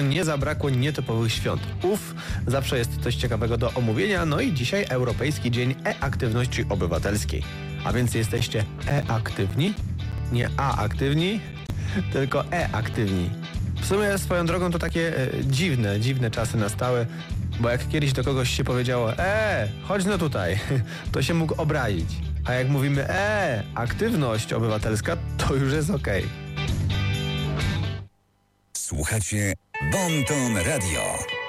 Zresztą nie zabrakło nietypowych świąt. Zawsze jest coś ciekawego do omówienia, no i dzisiaj Europejski Dzień E-Aktywności Obywatelskiej. A więc jesteście e-aktywni? Nie a-aktywni, tylko e-aktywni. W sumie swoją drogą to takie dziwne czasy nastały, bo jak kiedyś do kogoś się powiedziało chodź no tutaj, to się mógł obrazić. A jak mówimy aktywność obywatelska, to już jest okej. Słuchacie Bon Ton Radio.